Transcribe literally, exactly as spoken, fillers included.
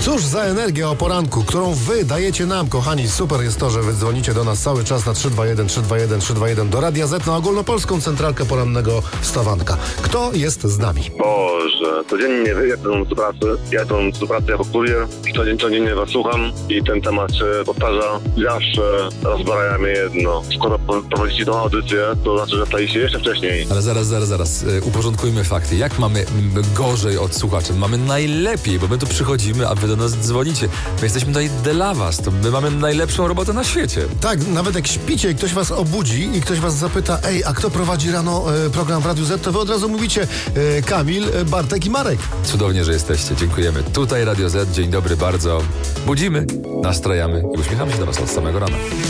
Cóż za energia o poranku, którą wy dajecie nam, kochani. Super jest to, że wy dzwonicie do nas cały czas na trzy dwa jeden, trzy dwa jeden, trzy dwa jeden do Radia Z na ogólnopolską centralkę porannego wstawanka. Kto jest z nami? Boże, codziennie jadę do pracy, jadę do pracy jako kurier i codziennie, codziennie was słucham i ten temat się powtarza. Zawsze rozbaraja mnie jedno. Skoro prowadzicie tą audycję, to znaczy, że staliście jeszcze wcześniej. Ale zaraz, zaraz, zaraz. E, uporządkujmy fakty. Jak mamy m, gorzej od słuchaczy? Mamy najlepiej, bo my tu przychodzimy, a wy do nas dzwonicie. My jesteśmy tutaj dla was. To my mamy najlepszą robotę na świecie. Tak, nawet jak śpicie i ktoś was obudzi i ktoś was zapyta, ej, a kto prowadzi rano e, program w Radiu Z, to wy od razu mówicie e, Kamil, e, Bartek i Marek. Cudownie, że jesteście. Dziękujemy. Tutaj Radio Z. Dzień dobry bardzo. Budzimy, nastrajamy i uśmiechamy się do was od samego rana.